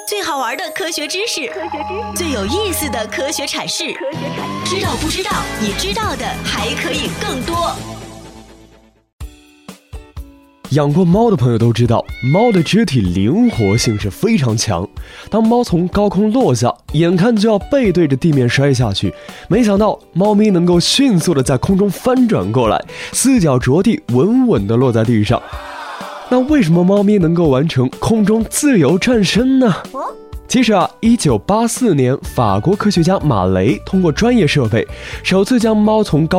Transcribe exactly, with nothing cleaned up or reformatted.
最好玩的科学知识，最有意思的科学阐释，知道不知道？你知道的还可以更多。 养过猫的朋友都知道，猫的肢体灵活性是非常强。当猫从高空落下，眼看就要背对着地面摔下去，没想到猫咪能够迅速的在空中翻转过来，四脚着地，稳稳的落在地上。那为什么猫咪能够完成空中自由转身呢？其实啊，一九八四年，法国科学家马雷通过专业设备，首次将猫从高